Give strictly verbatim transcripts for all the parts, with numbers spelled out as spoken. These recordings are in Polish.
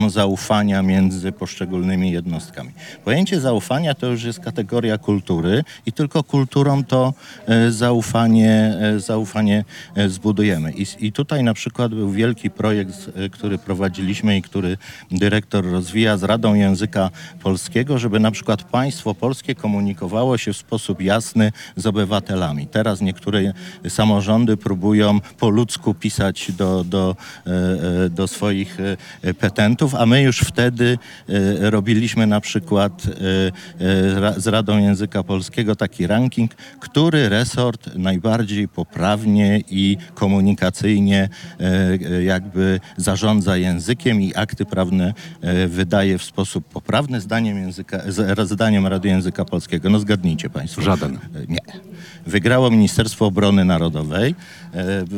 zaufania między poszczególnymi jednostkami. Pojęcie zaufania to już jest kategoria kultury i tylko kulturą to e, zaufanie, e, zaufanie e, zbudujemy. I, I tutaj na przykład był wielki projekt, e, który prowadziliśmy i który dyrektor rozwija z Radą Języka Polskiego, żeby na przykład państwo polskie komunikowało się w sposób jasny z obywatelami. Teraz niektóre samorządy próbują po ludzku pisać do, do, e, e, do swoich e, petentów, a my już wtedy e, robiliśmy na przykład e, e, z Radą Języka Polskiego taki ranking, który resort najbardziej poprawnie i komunikacyjnie e, e, jakby zarządza językiem i akty prawne e, wydaje w sposób poprawny zdaniem, języka, z, zdaniem Rady Języka Polskiego. No zgadnijcie państwo. Żaden. Nie. Wygrało Ministerstwo Obrony Narodowej, e, e, e,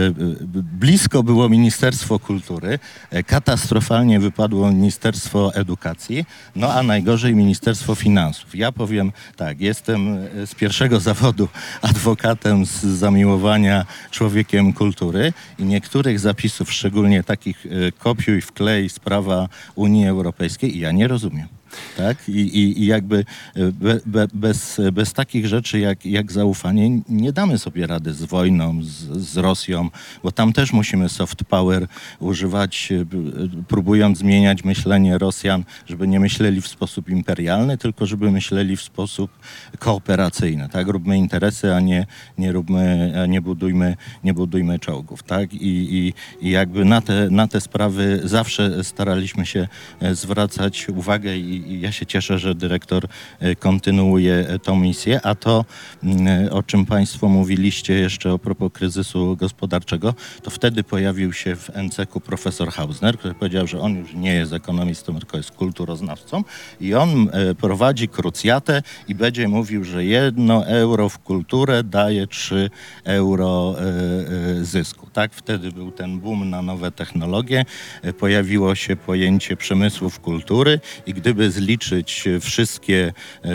blisko było Ministerstwo Kultury, e, katastrofalnie wypadło Ministerstwo Edukacji, no a najgorzej Ministerstwo Finansów. Ja powiem tak, jestem z pierwszego zawodu adwokatem z zamiłowania człowiekiem kultury i niektórych zapisów, szczególnie takich e, kopiuj, wklej z prawa Unii Europejskiej, ja nie rozumiem. Tak? I, i, i jakby be, be, bez, bez takich rzeczy jak, jak zaufanie nie damy sobie rady z wojną, z, z Rosją, bo tam też musimy soft power używać, próbując zmieniać myślenie Rosjan, żeby nie myśleli w sposób imperialny, tylko żeby myśleli w sposób kooperacyjny. Tak? Róbmy interesy, a nie, nie, róbmy, a nie, budujmy, nie budujmy czołgów. Tak? I, i, i jakby na te, na te sprawy zawsze staraliśmy się zwracać uwagę i I ja się cieszę, że dyrektor kontynuuje tą misję, a to, o czym państwo mówiliście jeszcze a propos kryzysu gospodarczego, to wtedy pojawił się w en ce ku profesor Hausner, który powiedział, że on już nie jest ekonomistą, tylko jest kulturoznawcą i on prowadzi krucjatę i będzie mówił, że jedno euro w kulturę daje trzy euro zysku. Tak, wtedy był ten boom na nowe technologie, pojawiło się pojęcie przemysłów kultury i gdyby zliczyć wszystkie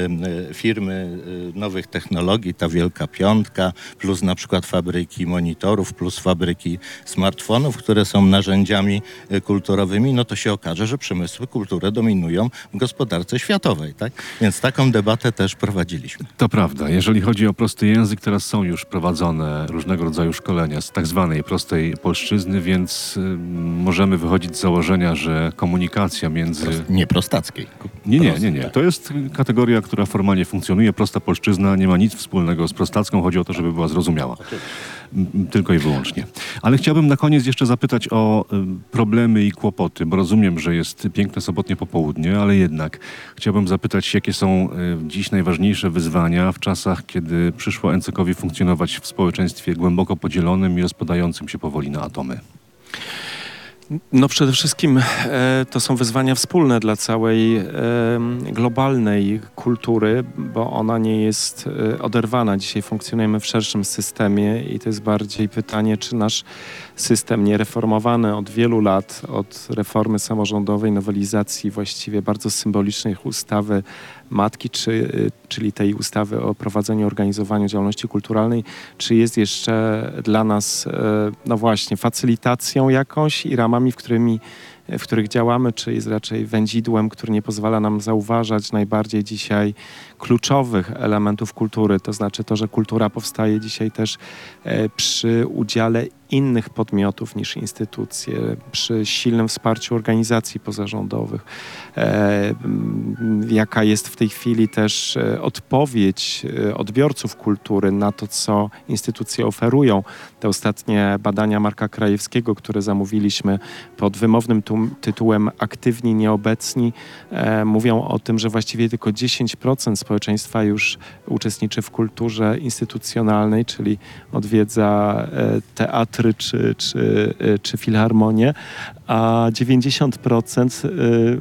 firmy nowych technologii, ta wielka piątka, plus na przykład fabryki monitorów, plus fabryki smartfonów, które są narzędziami kulturowymi, no to się okaże, że przemysły kultury dominują w gospodarce światowej. Tak? Więc taką debatę też prowadziliśmy. To prawda. Jeżeli chodzi o prosty język, teraz są już prowadzone różnego rodzaju szkolenia z tak zwanej prostej polszczyzny, więc y, możemy wychodzić z założenia, że komunikacja między... Prost, nie prostackiej. Nie, nie, nie, nie. To jest kategoria, która formalnie funkcjonuje. Prosta polszczyzna nie ma nic wspólnego z prostacką. Chodzi o to, żeby była zrozumiała. Tylko i wyłącznie. Ale chciałbym na koniec jeszcze zapytać o problemy i kłopoty, bo rozumiem, że jest piękne sobotnie popołudnie, ale jednak chciałbym zapytać, jakie są dziś najważniejsze wyzwania w czasach, kiedy przyszło en ce kowi funkcjonować w społeczeństwie głęboko podzielonym i rozpadającym się powoli na atomy. No przede wszystkim e, to są wyzwania wspólne dla całej e, globalnej kultury, bo ona nie jest e, oderwana. Dzisiaj funkcjonujemy w szerszym systemie i to jest bardziej pytanie, czy nasz system niereformowany od wielu lat, od reformy samorządowej, nowelizacji właściwie bardzo symbolicznej ustawy matki, czy, czyli tej ustawy o prowadzeniu i organizowaniu działalności kulturalnej, czy jest jeszcze dla nas, no właśnie, facylitacją jakąś i ramami, w którymi w których działamy, czy jest raczej wędzidłem, który nie pozwala nam zauważać najbardziej dzisiaj kluczowych elementów kultury. To znaczy to, że kultura powstaje dzisiaj też e, przy udziale innych podmiotów niż instytucje, przy silnym wsparciu organizacji pozarządowych. E, jaka jest w tej chwili też e, odpowiedź e, odbiorców kultury na to, co instytucje oferują. Te ostatnie badania Marka Krajewskiego, które zamówiliśmy pod wymownym tytułem Aktywni, nieobecni, e, mówią o tym, że właściwie tylko dziesięć procent społeczeństwa już uczestniczy w kulturze instytucjonalnej, czyli odwiedza e, teatry czy, czy, e, czy filharmonię, a dziewięćdziesiąt procent y,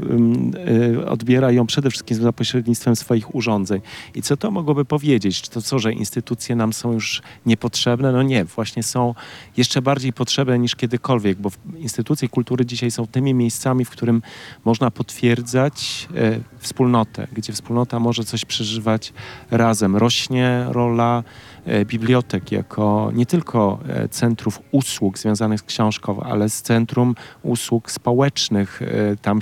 y, odbiera ją przede wszystkim za pośrednictwem swoich urządzeń. I co to mogłoby powiedzieć? Czy to co, że instytucje nam są już niepotrzebne? No nie, właśnie są jeszcze bardziej potrzebne niż kiedykolwiek, bo instytucje kultury dzisiaj są tymi miejscami, w którym można potwierdzać y, wspólnotę, gdzie wspólnota może coś przeżywać razem. Rośnie rola bibliotek jako nie tylko centrów usług związanych z książką, ale z centrum usług społecznych. Tam